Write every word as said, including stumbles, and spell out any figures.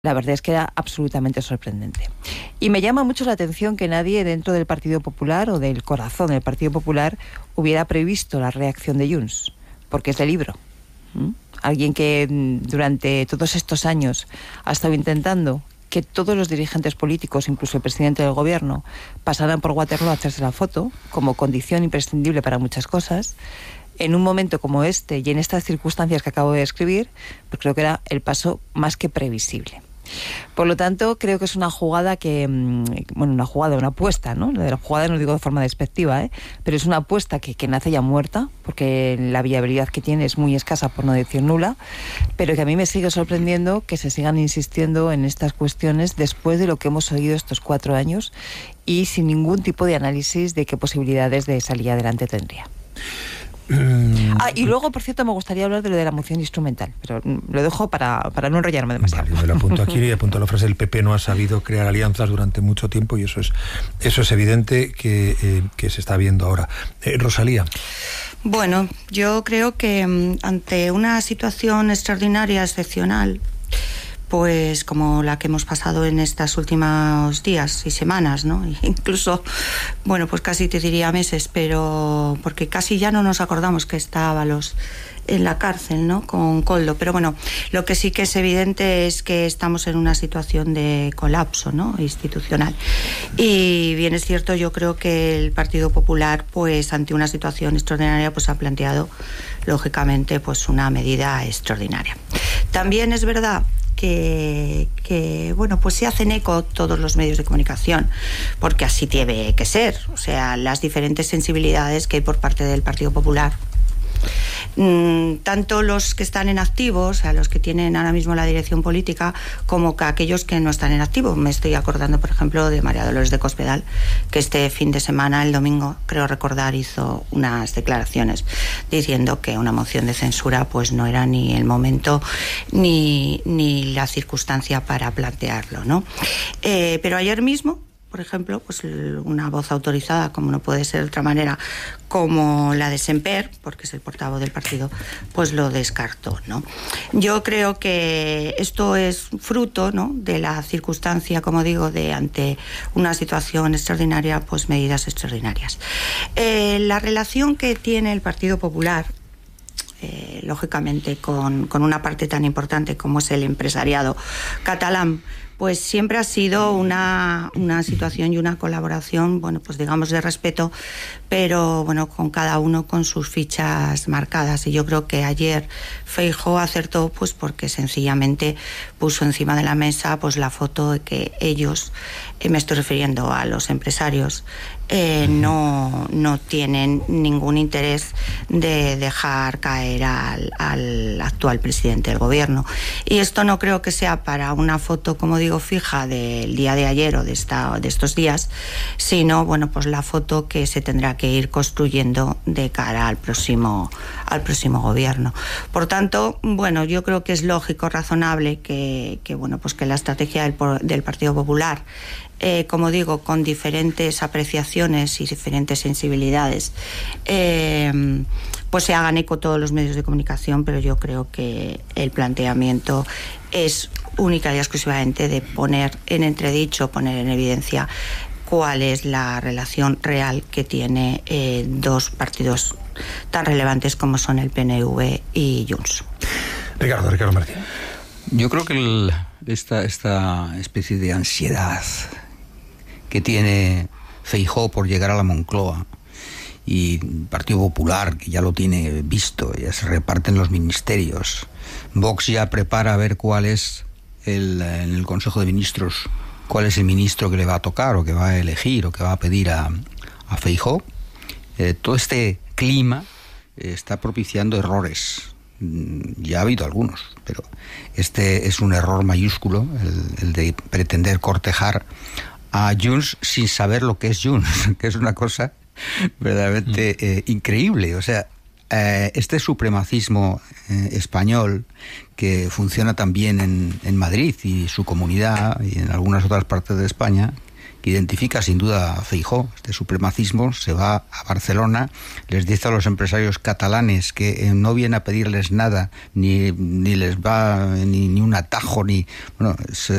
La verdad es que era absolutamente sorprendente. Y me llama mucho la atención que nadie dentro del Partido Popular o del corazón del Partido Popular hubiera previsto la reacción de Junts, porque es de libro. ¿Mm? Alguien que durante todos estos años ha estado intentando que todos los dirigentes políticos, incluso el presidente del gobierno, pasaran por Waterloo a hacerse la foto, como condición imprescindible para muchas cosas. En un momento como este y en estas circunstancias que acabo de describir, pues creo que era el paso más que previsible. Por lo tanto, creo que es una jugada que, bueno, una jugada, una apuesta, ¿no? Lo de la jugada no lo digo de forma despectiva, ¿eh? Pero es una apuesta que, que nace ya muerta, porque la viabilidad que tiene es muy escasa, por no decir nula, pero que a mí me sigue sorprendiendo que se sigan insistiendo en estas cuestiones después de lo que hemos oído estos cuatro años y sin ningún tipo de análisis de qué posibilidades de salir adelante tendría. Ah, y luego, por cierto, me gustaría hablar de lo de la moción instrumental, pero lo dejo para, para no enrollarme demasiado. Vale, me lo apunto aquí y apunto la frase: el P P no ha sabido crear alianzas durante mucho tiempo, y eso es eso es evidente que, eh, que se está viendo ahora. Eh, Rosalía. Bueno, yo creo que ante una situación extraordinaria, excepcional, pues como la que hemos pasado en estos últimos días y semanas, ¿no? Incluso, bueno, pues casi te diría meses, pero porque casi ya no nos acordamos que está Ábalos en la cárcel, ¿no? Con Koldo. Pero bueno, lo que sí que es evidente es que estamos en una situación de colapso, ¿no? Institucional. Y bien es cierto, yo creo que el Partido Popular, pues ante una situación extraordinaria, pues ha planteado, lógicamente, pues una medida extraordinaria. También es verdad Que, que, bueno, pues se hacen eco todos los medios de comunicación, porque así tiene que ser, o sea, las diferentes sensibilidades que hay por parte del Partido Popular. Mm, tanto los que están en activo, o sea, los que tienen ahora mismo la dirección política, como que aquellos que no están en activo. Me estoy acordando, por ejemplo, de María Dolores de Cospedal, que este fin de semana, el domingo, creo recordar, hizo unas declaraciones diciendo que una moción de censura pues no era ni el momento ni, ni la circunstancia para plantearlo, ¿no? Eh, pero ayer mismo, por ejemplo, pues una voz autorizada, como no puede ser de otra manera, como la de Semper, porque es el portavoz del partido, pues lo descartó, ¿no? Yo creo que esto es fruto, ¿no?, de la circunstancia, como digo, de ante una situación extraordinaria, pues medidas extraordinarias. Eh, la relación que tiene el Partido Popular, eh, lógicamente, con, con una parte tan importante como es el empresariado catalán, pues siempre ha sido una, una situación y una colaboración, bueno, pues digamos de respeto, pero bueno, con cada uno con sus fichas marcadas. Y yo creo que ayer Feijóo acertó, pues porque sencillamente puso encima de la mesa pues la foto de que ellos, eh, me estoy refiriendo a los empresarios, eh, no, no tienen ningún interés de dejar caer al, al actual presidente del gobierno. Y esto no creo que sea para una foto, como digo, fija del día de ayer o de, esta, de estos días, sino, bueno, pues la foto que se tendrá que ir construyendo de cara al próximo, al próximo gobierno. Por tanto, bueno, yo creo que es lógico, razonable que, que bueno, pues que la estrategia del, del Partido Popular, Eh, como digo, con diferentes apreciaciones y diferentes sensibilidades, eh, pues se hagan eco todos los medios de comunicación, pero yo creo que el planteamiento es única y exclusivamente de poner en entredicho, poner en evidencia cuál es la relación real que tiene eh, dos partidos tan relevantes como son el P N V y Junts. Ricardo, Ricardo Martín. Yo creo que el, esta, esta especie de ansiedad que tiene Feijóo por llegar a la Moncloa y el Partido Popular, que ya lo tiene visto, ya se reparten los ministerios, Vox ya prepara a ver cuál es el, en el Consejo de Ministros, cuál es el ministro que le va a tocar o que va a elegir o que va a pedir a, a Feijóo. Eh, todo este clima eh, está propiciando errores. Ya ha habido algunos, pero este es un error mayúsculo, el, el de pretender cortejar a Junts sin saber lo que es Junts, que es una cosa verdaderamente eh, increíble. O sea, eh, este supremacismo eh, español que funciona también en, en Madrid y su comunidad y en algunas otras partes de España, que identifica sin duda a Feijóo, este supremacismo, se va a Barcelona, les dice a los empresarios catalanes que eh, no viene a pedirles nada, ni, ni les va ni, ni un atajo, ni bueno, es,